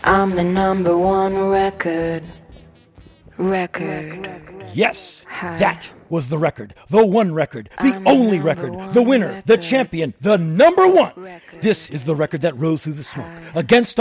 I'm the number one record. Yes, that was the record. The one record. The only record. The winner. The champion. The number one. This is the record that rose through the smoke. Against